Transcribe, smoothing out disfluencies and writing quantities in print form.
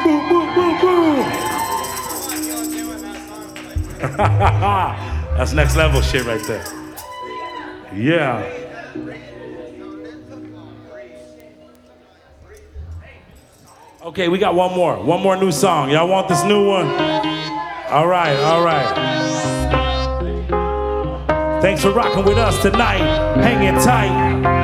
That's next level shit right there. Yeah. Okay, we got one more new song. Y'all want this new one? All right. Thanks for rocking with us tonight. Hanging tight.